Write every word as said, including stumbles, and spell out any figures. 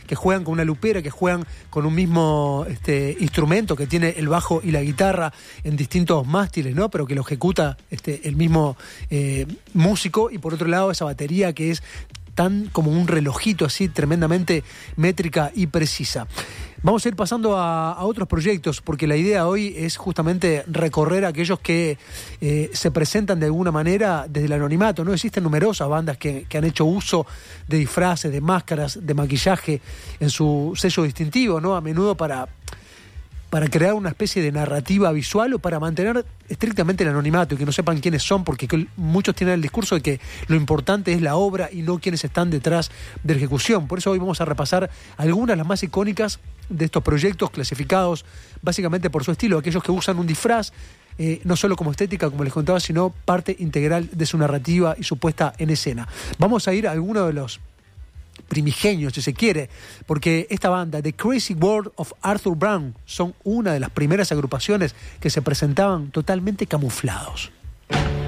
que juegan con una lupera, que juegan con un mismo este, instrumento que tiene el bajo y la guitarra en distintos mástiles, ¿no? Pero que lo ejecuta este, el mismo eh, músico, y por otro lado esa batería que es tan como un relojito así, tremendamente métrica y precisa. Vamos a ir pasando a, a otros proyectos, porque la idea hoy es justamente recorrer a aquellos que eh, se presentan de alguna manera desde el anonimato, ¿no? Existen numerosas bandas que, que han hecho uso de disfraces, de máscaras, de maquillaje en su sello distintivo, ¿no? A menudo para... para crear una especie de narrativa visual o para mantener estrictamente el anonimato y que no sepan quiénes son, porque muchos tienen el discurso de que lo importante es la obra y no quienes están detrás de la ejecución. Por eso hoy vamos a repasar algunas, las más icónicas de estos proyectos clasificados básicamente por su estilo, aquellos que usan un disfraz eh, no solo como estética, como les contaba, sino parte integral de su narrativa y su puesta en escena. Vamos a ir a alguno de los primigenios, si se quiere, porque esta banda, The Crazy World of Arthur Brown, son una de las primeras agrupaciones que se presentaban totalmente camuflados.